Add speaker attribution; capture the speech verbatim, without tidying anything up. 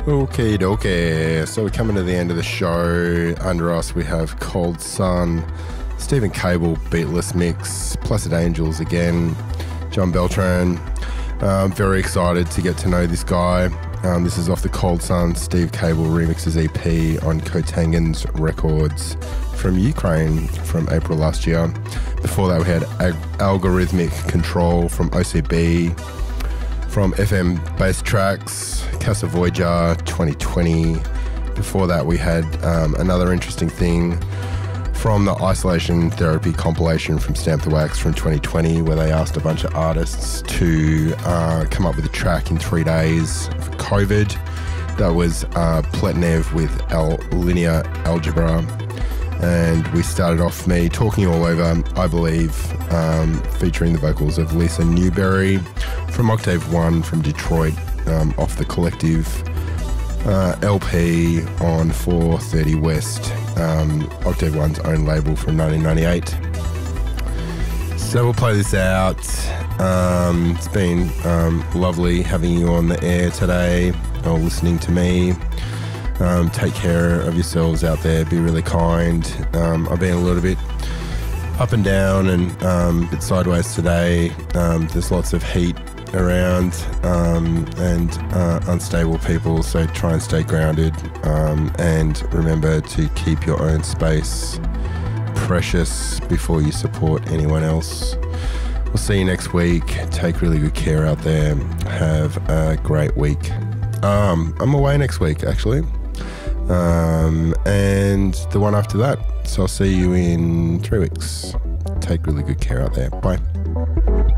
Speaker 1: Okay, okay. So we're coming to the end of the show. Under us, we have Cold Sun, Stephen Cable, Beatless Mix, Placid Angels again, John Beltran. I'm very excited to get to know this guy. Um, this is off the Cold Sun Steve Cable Remixes E P on Kotangens Records from Ukraine from April last year. Before that, we had Ag- Algorithmic Control from O C B, from F M Bass Tracks, Casa Voyager twenty twenty. Before that, we had um, another interesting thing from the Isolation Therapy compilation from Stamp the Wax from twenty twenty, where they asked a bunch of artists to uh, come up with a track in three days for COVID. That was uh, Pletnev with Al- Linear Algebra. And we started off me talking all over, I believe, um, featuring the vocals of Lisa Newberry from Octave One from Detroit, um, off the Collective uh, L P on four thirty West, um, Octave One's own label from nineteen ninety-eight. So we'll play this out. Um, it's been um, lovely having you on the air today, or listening to me. Um, take care of yourselves out there. Be really kind. Um, I've been a little bit up and down and um, a bit sideways today. Um, there's lots of heat around um, and uh, unstable people, so try and stay grounded, um, and remember to keep your own space precious before you support anyone else. We'll see you next week. Take really good care out there. Have a great week. Um, I'm away next week, actually. Um, and the one after that. So I'll see you in three weeks. Take really good care out there. Bye.